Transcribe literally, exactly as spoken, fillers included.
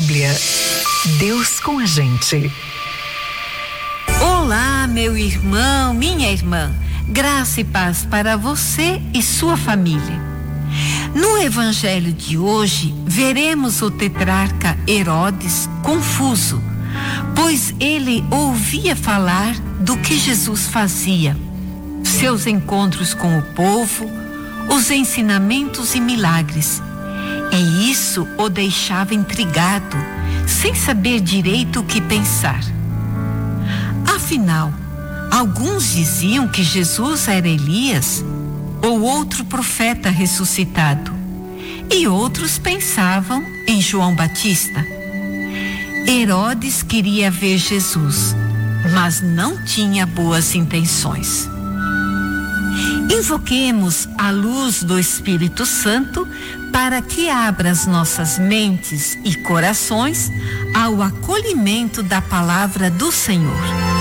Bíblia. Deus com a gente. Olá, meu irmão, minha irmã. Graça e paz para você e sua família. No evangelho de hoje, veremos o tetrarca Herodes confuso, pois ele ouvia falar do que Jesus fazia, seus encontros com o povo, os ensinamentos e milagres. E isso o deixava intrigado, sem saber direito o que pensar. Afinal, alguns diziam que Jesus era Elias ou outro profeta ressuscitado, e outros pensavam em João Batista. Herodes queria ver Jesus, mas não tinha boas intenções. Invoquemos a luz do Espírito Santo para que abra as nossas mentes e corações ao acolhimento da palavra do Senhor.